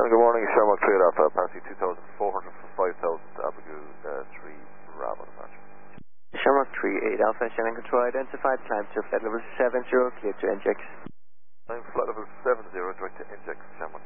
Good morning, Shamrock 3 Alpha, passing 2,400 for 5,000, Abigail 3 Bravo, departure. Shamrock 3 8 Alpha, Shannon Control identified, climb to flight level 70, clear to inject. I'm flight level 70, direct to inject, Shamrock